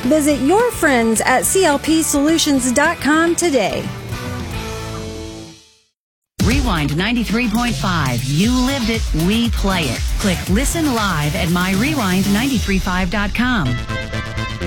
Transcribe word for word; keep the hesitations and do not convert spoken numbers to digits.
Visit your friends at C L P solutions dot com today. Rewind ninety-three point five. You lived it, we play it. Click Listen Live at my rewind nine three five dot com.